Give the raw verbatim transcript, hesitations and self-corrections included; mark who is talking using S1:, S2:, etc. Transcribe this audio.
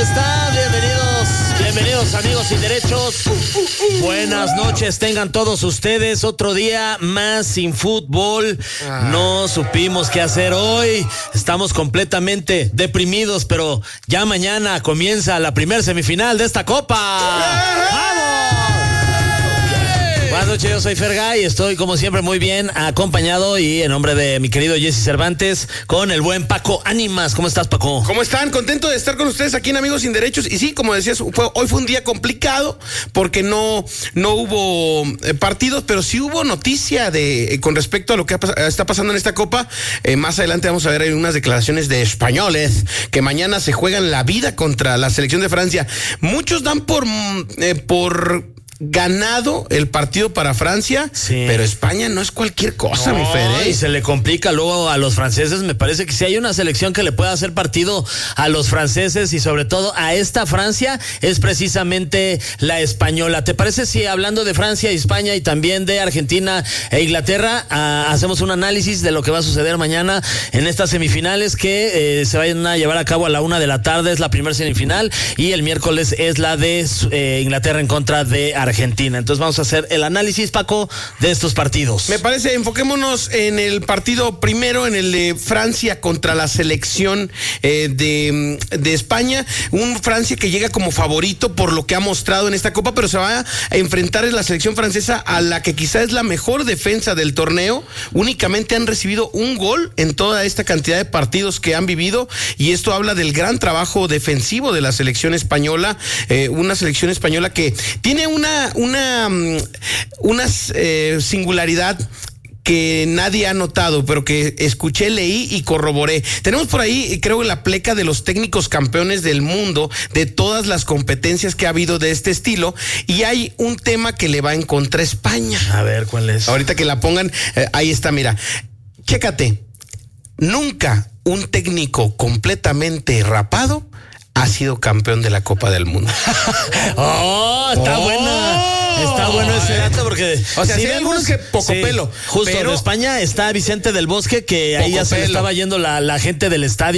S1: están? Bienvenidos, bienvenidos amigos sin derechos. Buenas noches tengan todos ustedes. Otro día más sin fútbol. No supimos qué hacer hoy. Estamos completamente deprimidos, pero ya mañana comienza la primer semifinal de esta copa. ¡Vamos! Buenas noches, yo soy Fergay y estoy como siempre muy bien acompañado y en nombre de mi querido Jesse Cervantes con el buen Paco Ánimas. ¿Cómo estás, Paco?
S2: ¿Cómo están? Contento de estar con ustedes aquí en Amigos Sin Derechos. Y sí, como decías, fue, hoy fue un día complicado porque no, no hubo eh, partidos, pero sí hubo noticia de eh, con respecto a lo que ha, está pasando en esta Copa. Eh, más adelante vamos a ver hay unas declaraciones de españoles que mañana se juegan la vida contra la selección de Francia. Muchos dan por... Eh, por ganado el partido para Francia, sí. Pero España no es cualquier cosa,
S1: no,
S2: mi Fer, ¿eh?
S1: Y se le complica luego a los franceses. Me parece que si hay una selección que le pueda hacer partido a los franceses y sobre todo a esta Francia, es precisamente la española. ¿Te parece si hablando de Francia y España y también de Argentina e Inglaterra, uh, hacemos un análisis de lo que va a suceder mañana en estas semifinales que eh, se vayan a llevar a cabo a la una de la tarde? Es la primera semifinal y el miércoles es la de eh, Inglaterra en contra de Argentina. Argentina. Entonces vamos a hacer el análisis, Paco, de estos partidos.
S2: Me parece, enfoquémonos en el partido primero, en el de Francia contra la selección eh, de, de España. Un Francia que llega como favorito por lo que ha mostrado en esta Copa, pero se va a enfrentar en la selección francesa a la que quizá es la mejor defensa del torneo. Únicamente han recibido un gol en toda esta cantidad de partidos que han vivido y esto habla del gran trabajo defensivo de la selección española. Eh, una selección española que tiene una una una eh, singularidad que nadie ha notado, pero que escuché, leí y corroboré. Tenemos por ahí, creo, la pleca de los técnicos campeones del mundo, de todas las competencias que ha habido de este estilo, y hay un tema que le va en contra a España.
S1: A ver, ¿cuál es?
S2: Ahorita que la pongan, eh, ahí está, mira. Chécate, nunca un técnico completamente rapado ha sido campeón de la Copa del Mundo.
S1: ¡Oh, está oh, buena! Está bueno ese dato porque...
S2: O sea, sí, hay algunos que poco sí, pelo.
S1: Justo, pero... en España está Vicente del Bosque, que ahí ya pelo. Se le estaba yendo la, la gente del estadio.